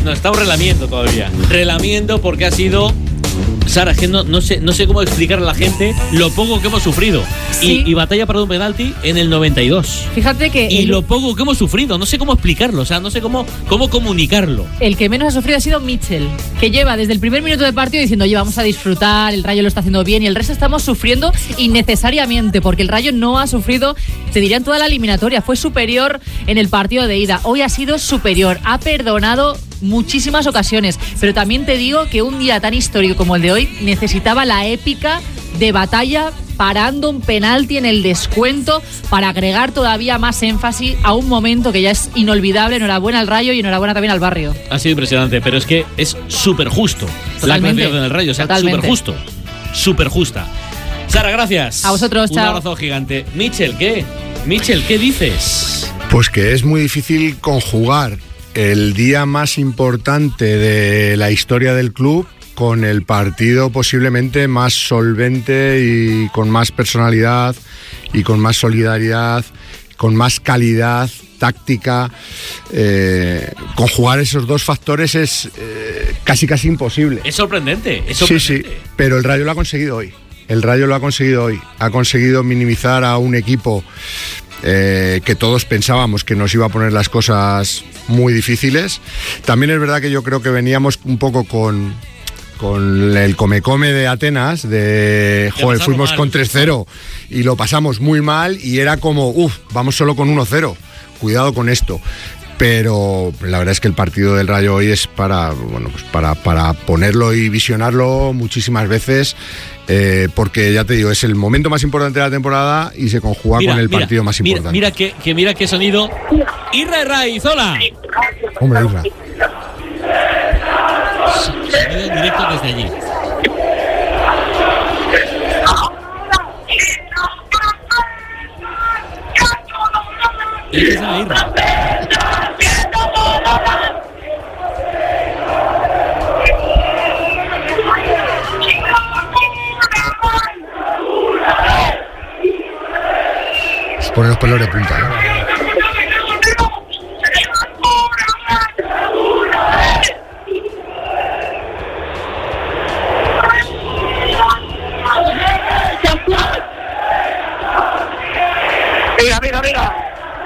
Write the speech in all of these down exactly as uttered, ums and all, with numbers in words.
nos estamos relamiendo todavía. Relamiendo porque ha sido... Sara, es que no, no, sé, no sé cómo explicarle a la gente lo poco que hemos sufrido. Sí. Y, y batalla para un penalti en el noventa y dos. Fíjate que... Y el, lo poco que hemos sufrido, no sé cómo explicarlo, o sea, no sé cómo, cómo comunicarlo. El que menos ha sufrido ha sido Mitchell, que lleva desde el primer minuto de partido diciendo, oye, vamos a disfrutar, el Rayo lo está haciendo bien, y el resto estamos sufriendo innecesariamente, porque el Rayo no ha sufrido, te diría, en toda la eliminatoria. Fue superior en el partido de ida, hoy ha sido superior, ha perdonado muchísimas ocasiones, pero también te digo que un día tan histórico como el de hoy necesitaba la épica de batalla parando un penalti en el descuento para agregar todavía más énfasis a un momento que ya es inolvidable. Enhorabuena al Rayo y enhorabuena también al Barrio. Ha sido impresionante, pero es que es súper justo la clasificación del Rayo, o sea, súper justo, súper justa. Sara, gracias. A vosotros, un chao. Un abrazo gigante. Mitchell, ¿qué? Mitchell, ¿qué dices? Pues que es muy difícil conjugar el día más importante de la historia del club con el partido posiblemente más solvente y con más personalidad y con más solidaridad, con más calidad táctica. Eh, conjugar esos dos factores es eh, casi casi imposible. Es sorprendente, es sorprendente. Sí, sí, pero el Rayo lo ha conseguido hoy. El Rayo lo ha conseguido hoy. Ha conseguido minimizar a un equipo eh, que todos pensábamos que nos iba a poner las cosas muy difíciles. También es verdad que yo creo que veníamos un poco con... con el come-come de Atenas, de, joder, fuimos mal con tres cero y lo pasamos muy mal y era como, uff, vamos solo con uno cero, cuidado con esto. Pero la verdad es que el partido del Rayo hoy es para, bueno, pues para, para ponerlo y visionarlo muchísimas veces, eh, porque ya te digo, es el momento más importante de la temporada y se conjuga mira, con el mira, partido más mira, importante. Mira que, que mira qué sonido. Irra Raiz, hola. Hombre, Irra. Sonido en directo desde allí. ¿Y qué es la Irra? Se ponen los pelos de punta, ¿eh? Mira, mira, mira.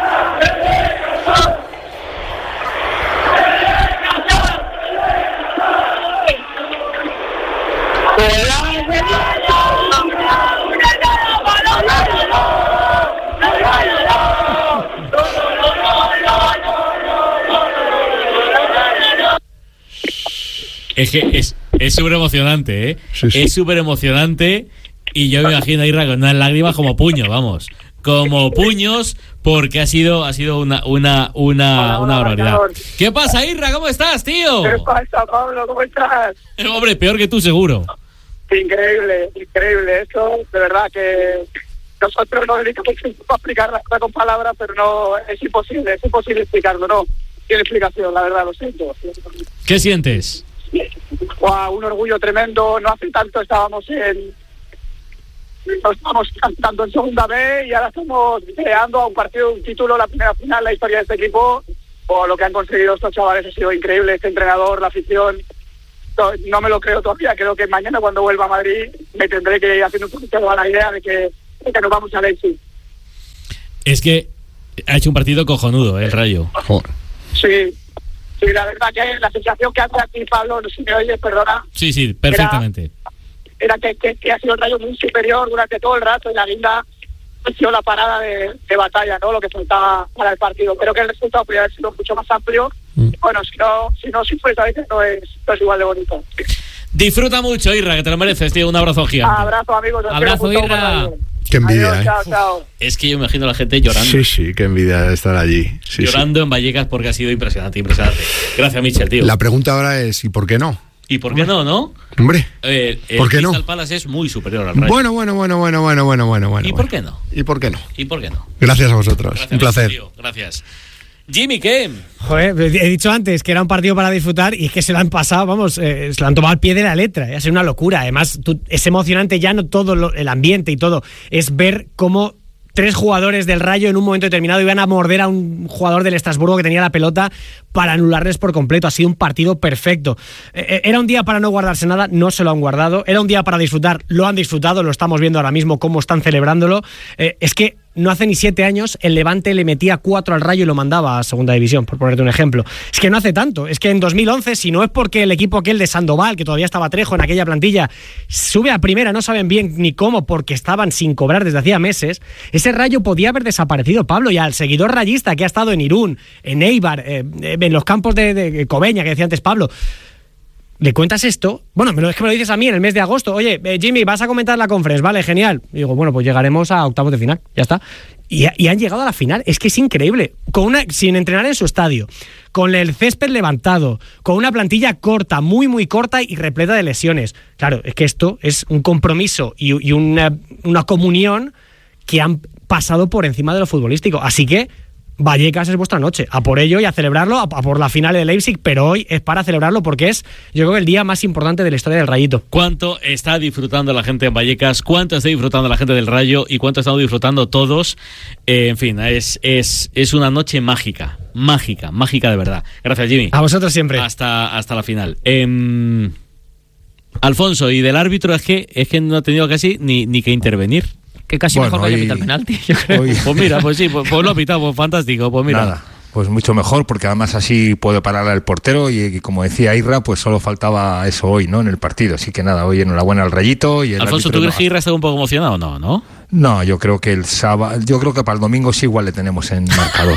Es que es es súper emocionante, ¿eh? Sí, sí. Es súper emocionante y yo me imagino a Irra con unas lágrimas como puño, vamos. Como puños, porque ha sido ha sido una una una, una barbaridad. ¿Qué pasa, Irra? ¿Cómo estás, tío? ¿Qué pasa, Pablo? ¿Cómo estás? Eh, hombre, peor que tú, seguro. Increíble, increíble. Esto, de verdad que nosotros nos dedicamos a explicar las cosas con palabras, pero no, es imposible, es imposible explicarlo, no. Tiene explicación, la verdad, lo siento. ¿Qué sientes? Wow, un orgullo tremendo. No hace tanto estábamos en... Nos estamos cantando en segunda B y ahora estamos creando a un partido, un título, la primera final, la historia de este equipo. O lo que han conseguido estos chavales ha sido increíble. Este entrenador, la afición, no, no me lo creo todavía. Creo que mañana cuando vuelva a Madrid me tendré que ir haciendo un poquito a la idea de que, de que nos vamos a Leipzig. Es que ha hecho un partido cojonudo, ¿eh, el Rayo. Joder. Sí, sí, la verdad que la sensación que hace aquí, Pablo, si me oyes, perdona. Sí, sí, perfectamente. Era, era que, que, que ha sido el Rayo muy superior durante todo el rato y la guinda ha sido la parada de, de batalla, ¿no? Lo que faltaba para el partido. Creo que el resultado podría haber sido mucho más amplio. Mm. Bueno, si no, si no, si fuese a veces no es, no es igual de bonito. Disfruta mucho, Irra, que te lo mereces, tío. Un abrazo gigante. Abrazo, amigos. Abrazo, Irra. Qué envidia, Adiós, ¿eh? chao, chao. Es que yo me imagino a la gente llorando. Sí, sí, qué envidia de estar allí. Sí, llorando sí. en Vallecas porque ha sido impresionante, impresionante. Gracias, Mitchell, tío. La pregunta ahora es, ¿y por qué no? ¿Y por qué no, no? Hombre, eh, el ¿por qué no? Crystal Palace es muy superior al Rayo. Bueno, bueno, bueno, bueno, bueno, bueno, bueno, bueno. ¿Y por qué no? ¿Y por qué no? ¿Y por qué no? Gracias a vosotros. Gracias, un placer. Tío. Gracias. Jimmy, ¿qué? Joder, he dicho antes que era un partido para disfrutar y es que se lo han pasado, vamos, eh, se lo han tomado al pie de la letra. Ha sido una locura. Además, tú, es emocionante ya no todo lo, el ambiente y todo, es ver cómo tres jugadores del Rayo en un momento determinado iban a morder a un jugador del Estrasburgo que tenía la pelota para anularles por completo. Ha sido un partido perfecto. Eh, era un día para no guardarse nada, no se lo han guardado. Era un día para disfrutar, lo han disfrutado, lo estamos viendo ahora mismo cómo están celebrándolo. Eh, es que no hace ni siete años el Levante le metía cuatro al Rayo y lo mandaba a segunda división, por ponerte un ejemplo. Es que no hace tanto, es que en dos mil once, si no es porque el equipo aquel de Sandoval, que todavía estaba Trejo en aquella plantilla, sube a primera, no saben bien ni cómo, porque estaban sin cobrar desde hacía meses, ese Rayo podía haber desaparecido, Pablo, y al seguidor rayista que ha estado en Irún, en Eibar, eh, en los campos de, de Cobeña, que decía antes Pablo, ¿le cuentas esto? Bueno, me lo, es que me lo dices a mí en el mes de agosto. Oye, eh, Jimmy, vas a comentar la conference, vale, genial. Y digo, bueno, pues llegaremos a octavos de final, ya está. Y, y han llegado a la final, es que es increíble. Con una, sin entrenar en su estadio, con el césped levantado, con una plantilla corta, muy, muy corta y repleta de lesiones. Claro, es que esto es un compromiso y, y una, una comunión que han pasado por encima de lo futbolístico. Así que Vallecas es vuestra noche, a por ello y a celebrarlo, a, a por la final de Leipzig, pero hoy es para celebrarlo porque es, yo creo, el día más importante de la historia del Rayito. ¿Cuánto está disfrutando la gente en Vallecas? ¿Cuánto está disfrutando la gente del Rayo? ¿Y cuánto estamos disfrutando todos? Eh, en fin, es, es, es una noche mágica, mágica, mágica de verdad. Gracias, Jimmy. A vosotros siempre. Hasta, hasta la final. Eh, Alfonso, y del árbitro es que, es que no ha tenido casi ni, ni que intervenir. Que casi bueno, mejor que haya pitado el penalti, yo creo. Hoy... Pues mira, pues sí, pues, pues lo ha pitado, pues fantástico, pues mira. Nada, pues mucho mejor, porque además así puede parar al portero y, y como decía Irra, pues solo faltaba eso hoy, ¿no? En el partido, así que nada, hoy enhorabuena al Rayito. Y el Alfonso, ¿tú crees que Irra está un poco emocionado o no, no? No, yo creo que el sábado, yo creo que para el domingo sí igual le tenemos en marcador.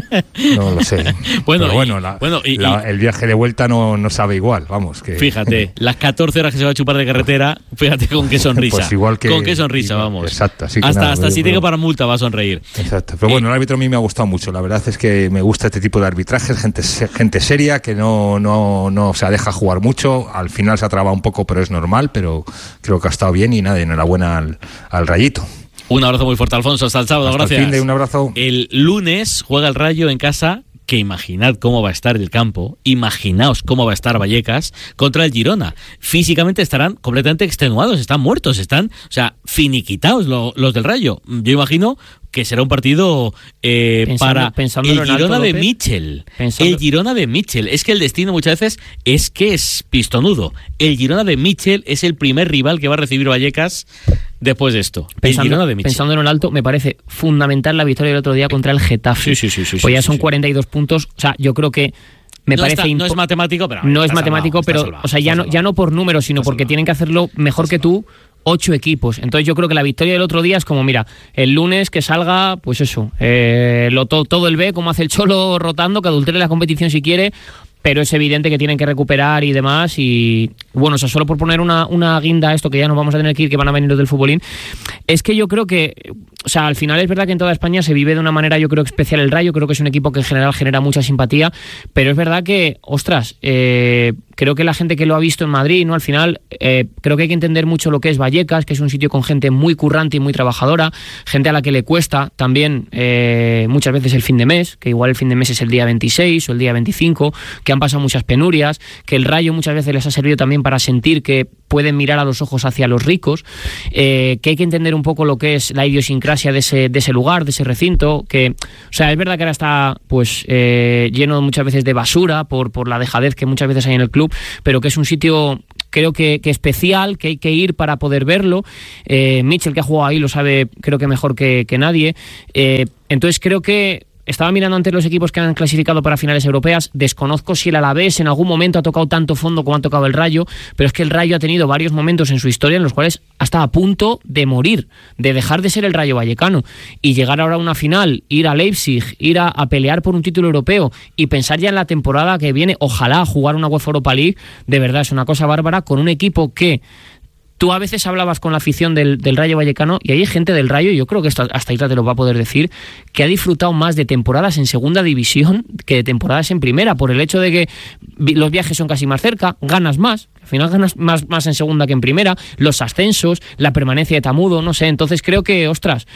No lo sé. Bueno, Pero bueno, y, la, bueno y, la, el viaje de vuelta no, no sabe igual, vamos. Que, fíjate, las catorce horas que se va a chupar de carretera, fíjate con qué sonrisa. Pues igual que, con qué sonrisa, vamos. Exacto. Así que hasta nada, hasta si tiene que para multa va a sonreír. Exacto. Pero bueno, el árbitro a mí me ha gustado mucho. La verdad es que me gusta este tipo de arbitrajes, gente, gente seria que no, no, no se deja jugar mucho. Al final se ha trabado un poco, pero es normal. Pero creo que ha estado bien y nada, enhorabuena al, al Rayito. Un abrazo muy fuerte, Alfonso. Hasta el sábado, hasta gracias. El fin de un abrazo. El lunes juega el Rayo en casa, que imaginad cómo va a estar el campo, imaginaos cómo va a estar Vallecas contra el Girona. Físicamente estarán completamente extenuados, están muertos, están, o sea, finiquitados lo, los del Rayo. Yo imagino que será un partido eh, pensando, para pensando el Girona de Michel. Pensando... El Girona de Michel. Es que el destino muchas veces es que es pistonudo. El Girona de Michel es el primer rival que va a recibir Vallecas después de esto. Pensando, el Girona de Michel. Pensando en el alto, me parece fundamental la victoria del otro día contra el Getafe. Sí, sí, sí. sí, pues sí ya sí, son sí. cuarenta y dos puntos. O sea, yo creo que me no parece está, impo- no es matemático, pero no es está matemático, salvado, pero está salvado, o sea, ya no, ya no por números, sino porque salvado. Tienen que hacerlo mejor que tú. Ocho equipos. Entonces yo creo que la victoria del otro día es como, mira, el lunes que salga, pues eso, eh, lo, todo, todo el B, como hace el Cholo rotando, que adultere la competición si quiere, pero es evidente que tienen que recuperar y demás. Y bueno, o sea, solo por poner una, una guinda a esto, que ya nos vamos a tener que ir, que van a venir los del futbolín, es que yo creo que, o sea, al final es verdad que en toda España se vive de una manera, yo creo, especial el Rayo. Creo que es un equipo que en general genera mucha simpatía, pero es verdad que, ostras, eh, creo que la gente que lo ha visto en Madrid, ¿no? Al final, eh, creo que hay que entender mucho lo que es Vallecas, que es un sitio con gente muy currante y muy trabajadora, gente a la que le cuesta también eh, muchas veces el fin de mes, que igual el fin de mes es el día veintiséis o el día veinticinco, que han pasado muchas penurias, que el Rayo muchas veces les ha servido también para sentir que pueden mirar a los ojos hacia los ricos, eh, que hay que entender un poco lo que es la idiosincrasia de ese, de ese lugar, de ese recinto, que, o sea, es verdad que ahora está pues eh, lleno muchas veces de basura por, por la dejadez que muchas veces hay en el club, pero que es un sitio, creo que, que especial, que hay que ir para poder verlo. eh, Michel, que ha jugado ahí, lo sabe creo que mejor que, que nadie. eh, entonces creo que estaba mirando antes los equipos que han clasificado para finales europeas. Desconozco si el Alavés en algún momento ha tocado tanto fondo como ha tocado el Rayo, pero es que el Rayo ha tenido varios momentos en su historia en los cuales ha estado a punto de morir, de dejar de ser el Rayo Vallecano y llegar ahora a una final, ir a Leipzig, ir a, a pelear por un título europeo y pensar ya en la temporada que viene, ojalá jugar una UEFA Europa League. De verdad es una cosa bárbara, con un equipo que tú a veces hablabas con la afición del, del Rayo Vallecano y hay gente del Rayo, y yo creo que esto hasta Ita te lo va a poder decir, que ha disfrutado más de temporadas en segunda división que de temporadas en primera, por el hecho de que los viajes son casi más cerca, ganas más, al final ganas más, más en segunda que en primera, los ascensos, la permanencia de Tamudo, no sé, entonces creo que, ostras,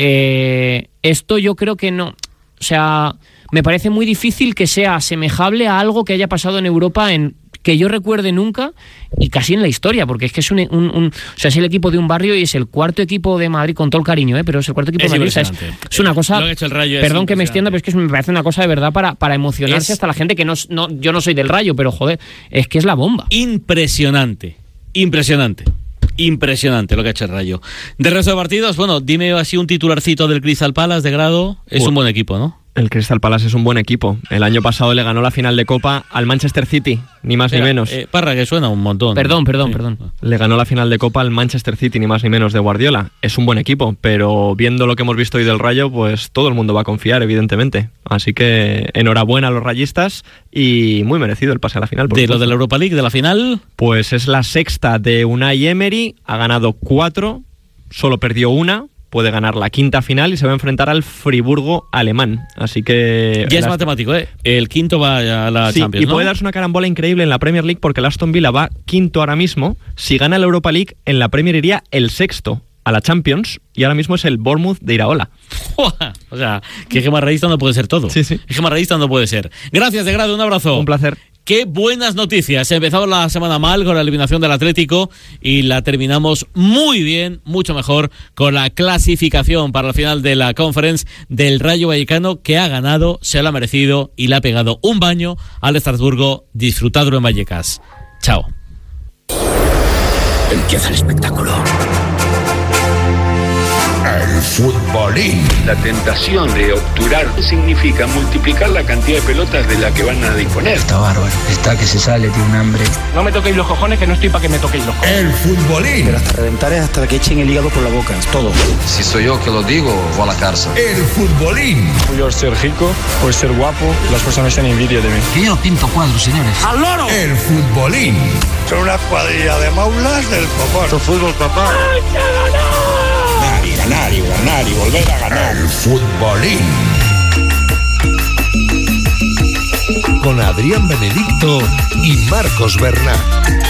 eh, esto yo creo que no, o sea, me parece muy difícil que sea asemejable a algo que haya pasado en Europa en que yo recuerde nunca y casi en la historia, porque es que es un, un, un o sea, es el equipo de un barrio y es el cuarto equipo de Madrid, con todo el cariño, ¿eh? Pero es el cuarto equipo es de Madrid. O sea, es, es una cosa, lo que ha hecho el Rayo, perdón que me extienda, pero es que me parece una cosa de verdad para, para emocionarse es, hasta la gente que no, no, yo no soy del Rayo, pero joder, es que es la bomba. Impresionante, impresionante. Impresionante lo que ha hecho el Rayo. De resto de partidos, bueno, dime así un titularcito del Crystal Palace de grado. Es bueno, un buen equipo, ¿no? El Crystal Palace es un buen equipo. El año pasado le ganó la final de Copa al Manchester City, ni más Espera, ni menos. Eh, Parra, que suena un montón. Perdón, perdón, sí. perdón. Le ganó la final de Copa al Manchester City, ni más ni menos, de Guardiola. Es un buen equipo, pero viendo lo que hemos visto hoy del Rayo, pues todo el mundo va a confiar, evidentemente. Así que enhorabuena a los rayistas y muy merecido el pase a la final. ¿De lo de la Europa League, de la final? Pues es la sexta de Unai Emery, ha ganado cuatro, solo perdió una. Puede ganar la quinta final y se va a enfrentar al Friburgo alemán. Así que... Ya es las... matemático, ¿eh? El quinto va a la sí, Champions, y ¿no? puede darse una carambola increíble en la Premier League porque el Aston Villa va quinto ahora mismo. Si gana la Europa League, en la Premier iría el sexto a la Champions y ahora mismo es el Bournemouth de Iraola. O sea, que gemarradista no puede ser todo. Sí, sí. Gemarradista no puede ser. Gracias, de grado, un abrazo. Un placer. Qué buenas noticias. Empezamos la semana mal con la eliminación del Atlético y la terminamos muy bien, mucho mejor, con la clasificación para la final de la Conference del Rayo Vallecano, que ha ganado, se lo ha merecido y le ha pegado un baño al Estrasburgo. Disfrutadlo en Vallecas. Chao. Empieza el espectáculo. El futbolín. La tentación de obturar significa multiplicar la cantidad de pelotas de la que van a disponer. Está bárbaro, está que se sale, tiene un hambre. No me toquéis los cojones, que no estoy para que me toquéis los cojones. El futbolín. Pero hasta reventar es hasta que echen el hígado por la boca, es todo. Si soy yo que lo digo, voy a la cárcel. El futbolín. Por ser rico, por ser guapo, las personas tienen envidia de mí. Que yo no pinto cuadros, señores. ¡Al loro! El futbolín. Son una cuadrilla de maulas del copón. ¿Tu fútbol, papá? ¡Hay que ganar! Y ganar y ganar y volver a ganar. El futbolín. Con Adrián Benedicto y Marcos Bernat.